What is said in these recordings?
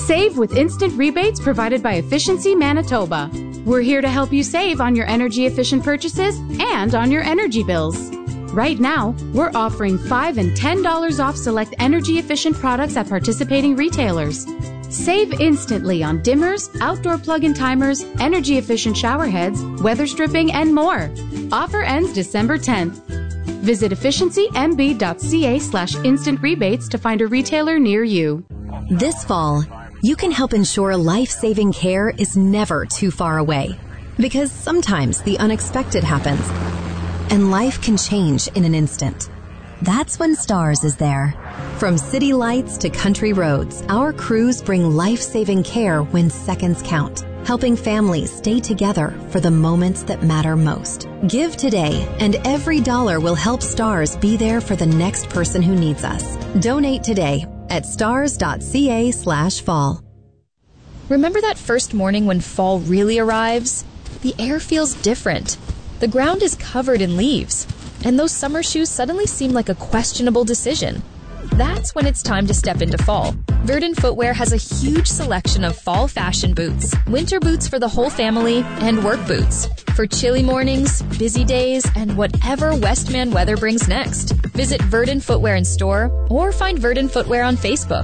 Save with instant rebates provided by Efficiency Manitoba. We're here to help you save on your energy-efficient purchases and on your energy bills. Right now, we're offering $5 and $10 off select energy-efficient products at participating retailers. Save instantly on dimmers, outdoor plug-in timers, energy-efficient shower heads, weather stripping, and more. Offer ends December 10th. Visit efficiencymb.ca/instant rebates to find a retailer near you. This fall, you can help ensure life-saving care is never too far away. Because sometimes the unexpected happens, and life can change in an instant. That's when STARS is there. From city lights to country roads, our crews bring life-saving care when seconds count, helping families stay together for the moments that matter most. Give today, and every dollar will help STARS be there for the next person who needs us. Donate today at stars.ca/fall. Remember that first morning when fall really arrives? The air feels different. The ground is covered in leaves, and those summer shoes suddenly seem like a questionable decision. That's when it's time to step into fall. Verdant Footwear has a huge selection of fall fashion boots, winter boots for the whole family, and work boots for chilly mornings, busy days, and whatever Westman weather brings next. Visit Verdant Footwear in store or find Verdant Footwear on Facebook.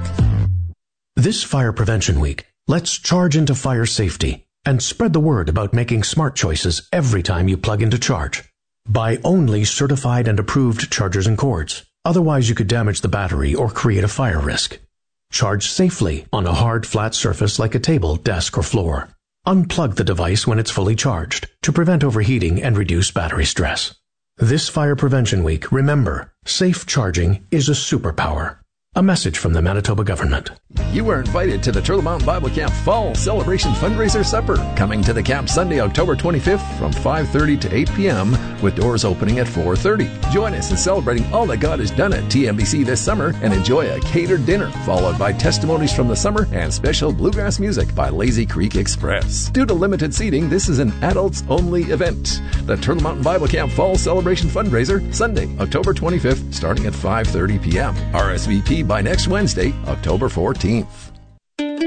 This Fire Prevention Week, let's charge into fire safety and spread the word about making smart choices every time you plug in to charge. Buy only certified and approved chargers and cords. Otherwise, you could damage the battery or create a fire risk. Charge safely on a hard, flat surface like a table, desk, or floor. Unplug the device when it's fully charged to prevent overheating and reduce battery stress. This Fire Prevention Week, remember, safe charging is a superpower. A message from the Manitoba government. You are invited to the Turtle Mountain Bible Camp Fall Celebration Fundraiser Supper, coming to the camp Sunday, October 25th from 5:30 to 8 p.m. with doors opening at 4:30. Join us in celebrating all that God has done at TMBC this summer and enjoy a catered dinner, followed by testimonies from the summer and special bluegrass music by Lazy Creek Express. Due to limited seating, this is an adults-only event. The Turtle Mountain Bible Camp Fall Celebration Fundraiser, Sunday, October 25th, starting at 5:30 p.m. RSVP by next Wednesday, October 14th.